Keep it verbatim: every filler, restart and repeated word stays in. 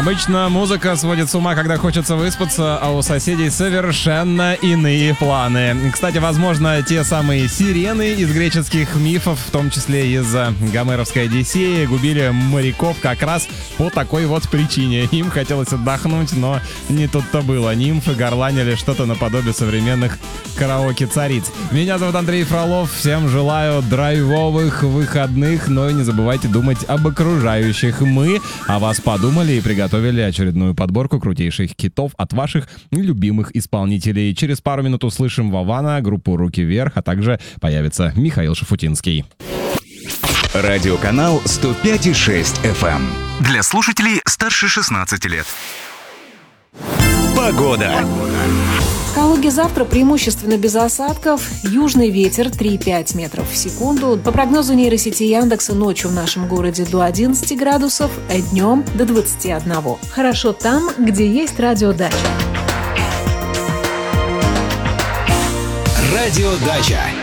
Обычно музыка сводит с ума, когда хочется выспаться, а у соседей совершенно иные планы. Кстати, возможно, те самые сирены из греческих мифов, в том числе из Гомеровской Одиссеи, губили моряков как раз по такой вот причине. Им хотелось отдохнуть, но не тут-то было. Нимфы горланили что-то наподобие современных караоке-цариц. Меня зовут Андрей Фролов. Всем желаю драйвовых выходных, но и не забывайте думать об окружающих. Мы о вас подумали и приготовили Готовили очередную подборку крутейших хитов от ваших любимых исполнителей. Через пару минут услышим Вована, группу «Руки вверх», а также появится Михаил Шафутинский. Радиоканал сто пять и шесть эф эм. Для слушателей старше шестнадцати лет. Погода. В Калуге завтра преимущественно без осадков. Южный ветер три-пять метров в секунду. По прогнозу нейросети Яндекса, ночью в нашем городе до одиннадцати градусов, а днем до двадцати одного. Хорошо там, где есть радиодача. Радиодача.